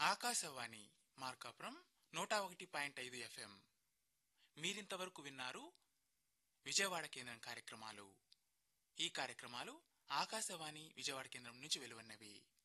Akashvani Markapuram 101.5 FM. మీరింతవరకు విన్నారు విజయవాడ కేంద్రం కార్యక్రమాలు. ఈ కార్యక్రమాలు ఆకాశవాణి విజయవాడ కేంద్రం నుంచి వెలువడినవి.